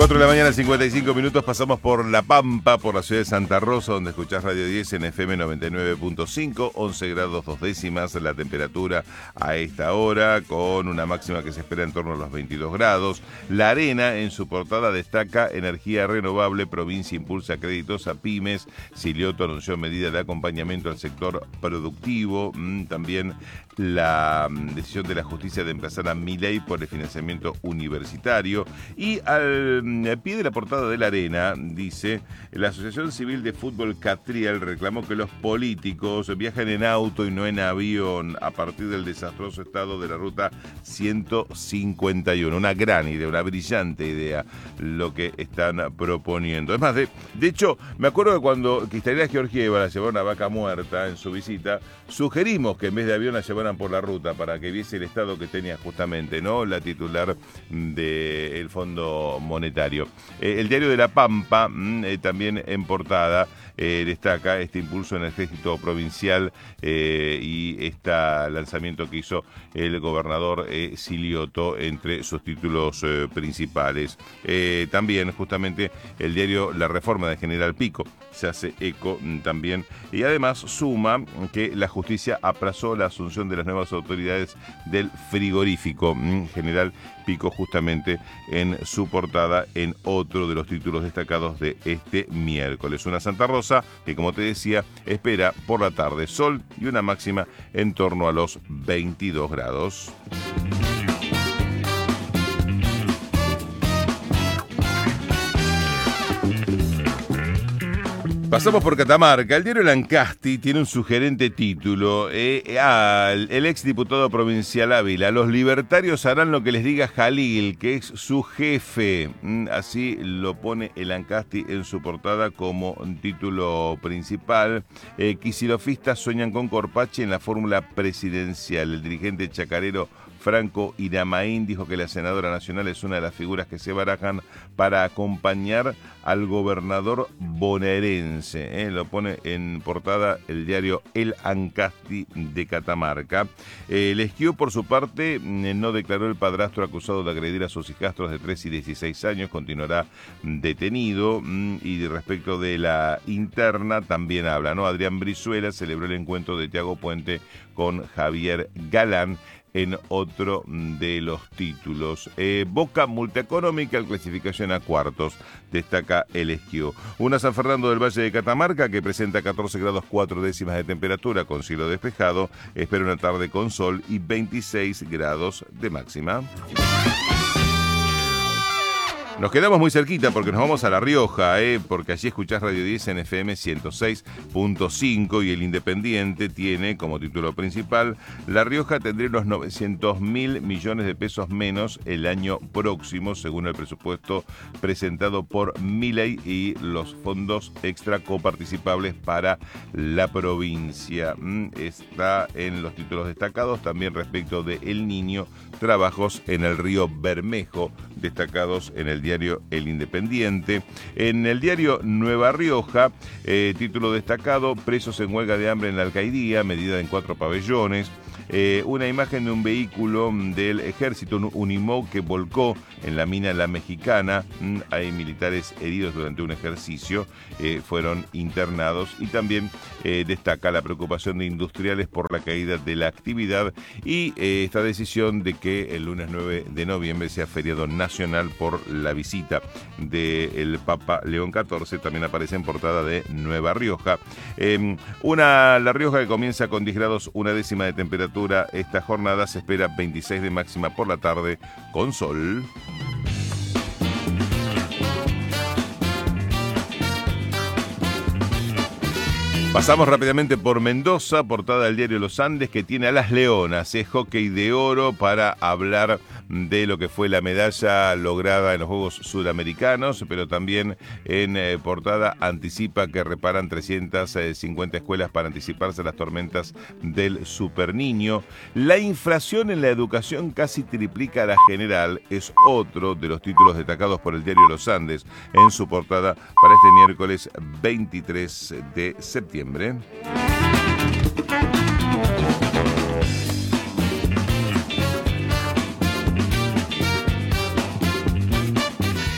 4 de la mañana, 55 minutos, pasamos por La Pampa, por la ciudad de Santa Rosa, donde escuchás Radio 10 en FM 99.5, 11 grados 2 décimas la temperatura a esta hora, con una máxima que se espera en torno a los 22 grados. La Arena, en su portada, destaca energía renovable, provincia impulsa créditos a pymes. Silioto anunció medidas de acompañamiento al sector productivo. También la decisión de la justicia de emplazar a Milei por el financiamiento universitario. Y al pie de la portada de La Arena dice: la Asociación Civil de Fútbol Catriel reclamó que los políticos viajan en auto y no en avión a partir del desastroso estado de la ruta 151. Una gran idea, una brillante idea lo que están proponiendo. Es más, de hecho, me acuerdo que cuando Cristalina Georgieva la llevaron a Vaca Muerta en su visita, sugerimos que en vez de avión la llevaran por la ruta para que viese el estado que tenía justamente, ¿no?, la titular del Fondo Monetario. El diario de La Pampa, también en portada, destaca este impulso energético provincial y este lanzamiento que hizo el gobernador Silioto entre sus títulos principales. También justamente el diario La Reforma de General Pico se hace eco también, y además suma que la justicia aplazó la asunción de las nuevas autoridades del frigorífico. General Pico justamente en su portada, en otro de los títulos destacados de este miércoles. Una Santa Rosa que, como te decía, espera por la tarde sol y una máxima en torno a los 22 grados. Pasamos por Catamarca. El diario Lancasti tiene un sugerente título. El exdiputado provincial Ávila: los libertarios harán lo que les diga Jalil, que es su jefe. Así lo pone el Lancasti en su portada como título principal. Kicilofistas sueñan con Corpache en la fórmula presidencial. El dirigente chacarero Franco Iramaín dijo que la senadora nacional es una de las figuras que se barajan para acompañar al gobernador bonaerense. Lo pone en portada el diario El Ancasti de Catamarca. Lesquiu, por su parte, no declaró el padrastro acusado de agredir a sus hijastros de 3 y 16 años. Continuará detenido. Y respecto de la interna también habla, ¿no? Adrián Brizuela celebró el encuentro de Thiago Puente con Javier Galán en otro de los títulos. Boca multa económica al clasificación a cuartos, destaca el Esquio. Una San Fernando del Valle de Catamarca que presenta 14 grados 4 décimas de temperatura con cielo despejado, espera una tarde con sol y 26 grados de máxima. Nos quedamos muy cerquita porque nos vamos a La Rioja, porque allí escuchás Radio 10 en FM 106.5 y el Independiente tiene como título principal: La Rioja tendría unos 900.000 millones de pesos menos el año próximo, según el presupuesto presentado por Milei y los fondos extra coparticipables para la provincia. Está en los títulos destacados. También respecto de El Niño, trabajos en el río Bermejo, destacados en el diario El Independiente. En el diario Nueva Rioja, título destacado: presos en huelga de hambre en la alcaidía, medida en 4 pabellones. Una imagen de un vehículo del ejército, un Unimog, que volcó en la mina La Mexicana. Hay militares heridos durante un ejercicio, fueron internados. Y también destaca la preocupación de industriales por la caída de la actividad y esta decisión de que el lunes 9 de noviembre sea feriado nacional por la visita del Papa León XIV. También aparece en portada de Nueva Rioja. La Rioja que comienza con 10 grados, una décima de temperatura. Esta jornada se espera 26 de máxima por la tarde con sol. Pasamos rápidamente por Mendoza, portada del diario Los Andes, que tiene a las Leonas, hockey de oro, para hablar de lo que fue la medalla lograda en los Juegos Sudamericanos, pero también en portada anticipa que reparan 350 escuelas para anticiparse a las tormentas del Super Niño. La inflación en la educación casi triplica a la general, es otro de los títulos destacados por el diario Los Andes en su portada para este miércoles 23 de septiembre.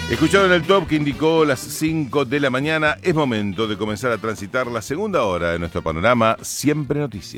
Escucharon el top que indicó las 5 de la mañana. Es momento de comenzar a transitar la segunda hora de nuestro panorama Siempre Noticias.